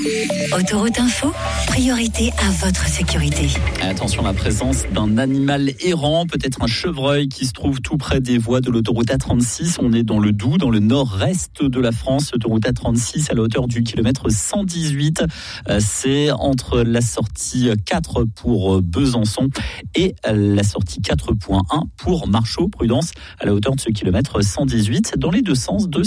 Autoroute Info, priorité à votre sécurité. Attention à la présence d'un animal errant, peut-être un chevreuil qui se trouve tout près des voies de l'autoroute A36. On est dans le Doubs, dans le nord-est de la France. Autoroute A36 à la hauteur du kilomètre 118. C'est entre la sortie 4 pour Besançon et la sortie 4.1 pour Marchaux. Prudence à la hauteur de ce kilomètre 118 dans les deux sens de